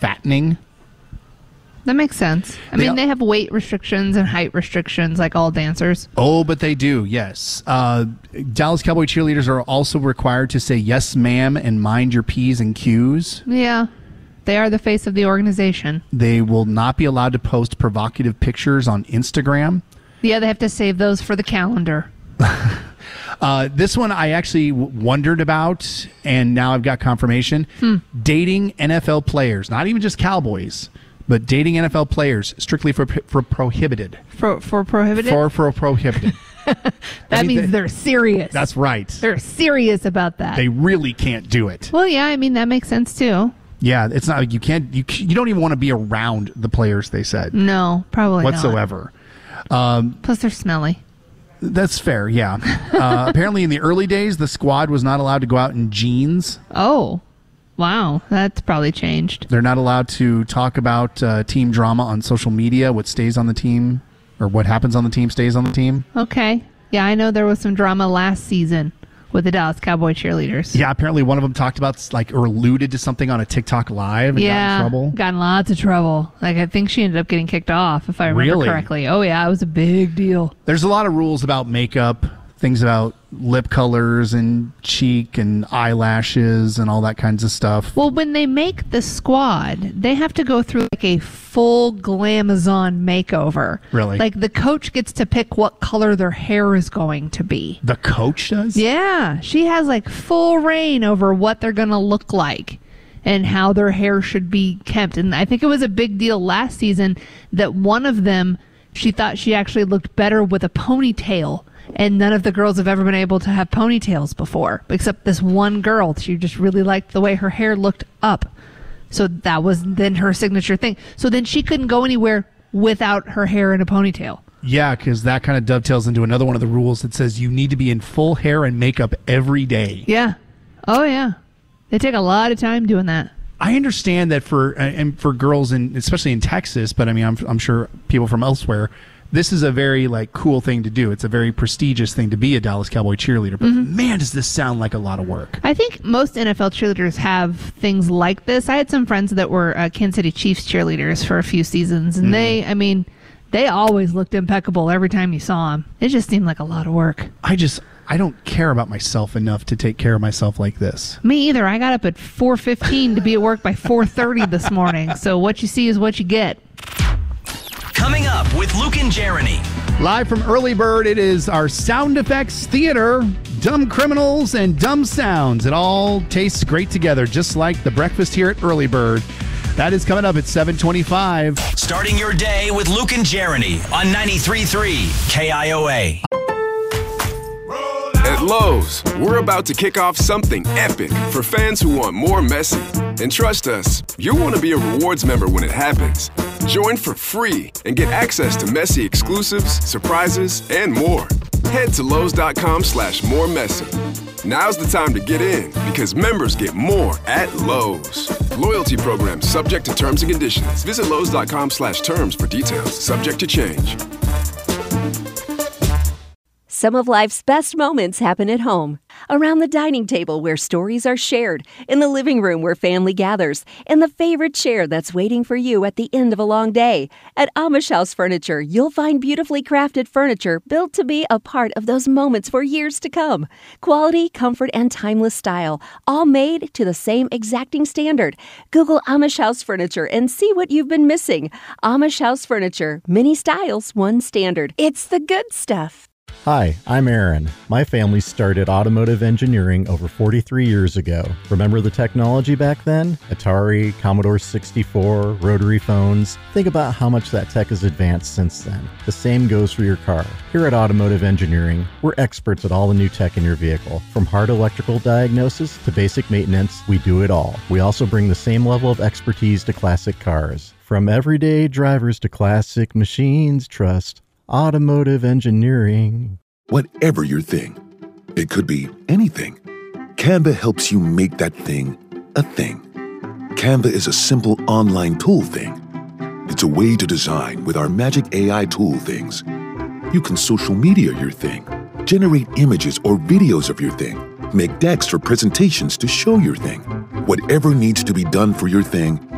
fattening. That makes sense. I mean, they have weight restrictions and height restrictions like all dancers. Oh, but they do, yes. Dallas Cowboy cheerleaders are also required to say yes, ma'am, and mind your P's and Q's. Yeah. They are the face of the organization. They will not be allowed to post provocative pictures on Instagram. Yeah, they have to save those for the calendar. This one I actually wondered about, and now I've got confirmation. Dating NFL players, not even just Cowboys, but dating NFL players, strictly for prohibited. For prohibited? For prohibited. That means they're serious. That's right. They're serious about that. They really can't do it. Well, yeah, I mean, that makes sense, too. Yeah, it's not like you don't even want to be around the players, they said. No, probably whatsoever. Not. Plus, they're smelly. That's fair, yeah. Apparently, in the early days, the squad was not allowed to go out in jeans. Oh, wow. That's probably changed. They're not allowed to talk about team drama on social media. What stays on the team, or what happens on the team stays on the team. Okay. Yeah, I know there was some drama last season with the Dallas Cowboy cheerleaders. Yeah, apparently one of them talked about or alluded to something on a TikTok live and got in trouble. Got in lots of trouble. Like, I think she ended up getting kicked off, if I remember correctly. Oh, yeah, it was a big deal. There's a lot of rules about makeup, things about lip colors and cheek and eyelashes and all that kinds of stuff. Well, when they make the squad, they have to go through like a full glamazon makeover. Really? Like, the coach gets to pick what color their hair is going to be. The coach does? Yeah. She has like full reign over what they're going to look like and how their hair should be kept. And I think it was a big deal last season that one of them, she thought she actually looked better with a ponytail. And none of the girls have ever been able to have ponytails before, except this one girl. She just really liked the way her hair looked up. So that was then her signature thing. So then she couldn't go anywhere without her hair in a ponytail. Yeah, because that kind of dovetails into another one of the rules that says you need to be in full hair and makeup every day. Yeah. Oh, yeah. They take a lot of time doing that. I understand that for girls, and especially in Texas, but I mean, I'm sure people from elsewhere, this is a very cool thing to do. It's a very prestigious thing to be a Dallas Cowboy cheerleader. But man, does this sound like a lot of work. I think most NFL cheerleaders have things like this. I had some friends that were Kansas City Chiefs cheerleaders for a few seasons, and they always looked impeccable every time you saw them. It just seemed like a lot of work. I don't care about myself enough to take care of myself like this. Me either. I got up at 4:15 to be at work by 4:30 this morning. So what you see is what you get. Coming up with Luke and Jeremy. Live from Early Bird, it is our sound effects theater. Dumb criminals and dumb sounds. It all tastes great together, just like the breakfast here at Early Bird. That is coming up at 7:25. Starting your day with Luke and Jeremy on 93.3 KIOA. At Lowe's, we're about to kick off something epic for fans who want more Messi. And trust us, you'll want to be a rewards member when it happens. Join for free and get access to Messi exclusives, surprises, and more. Head to Lowe's.com/moremessy. Now's the time to get in because members get more at Lowe's. Loyalty program subject to terms and conditions. Visit Lowe's.com/terms for details. Subject to change. Some of life's best moments happen at home. Around the dining table where stories are shared, in the living room where family gathers, in the favorite chair that's waiting for you at the end of a long day. At Amish House Furniture, you'll find beautifully crafted furniture built to be a part of those moments for years to come. Quality, comfort, and timeless style, all made to the same exacting standard. Google Amish House Furniture and see what you've been missing. Amish House Furniture, many styles, one standard. It's the good stuff. Hi, I'm Aaron. My family started automotive engineering over 43 years ago. Remember the technology back then? Atari, Commodore 64, rotary phones. Think about how much that tech has advanced since then. The same goes for your car. Here at Automotive Engineering, we're experts at all the new tech in your vehicle. From hard electrical diagnosis to basic maintenance, we do it all. We also bring the same level of expertise to classic cars. From everyday drivers to classic machines, trust Automotive Engineering. Whatever your thing, it could be anything. Canva helps you make that thing a thing. Canva is a simple online tool thing. It's a way to design with our magic AI tool things. You can social media your thing, generate images or videos of your thing, make decks for presentations to show your thing. Whatever needs to be done for your thing,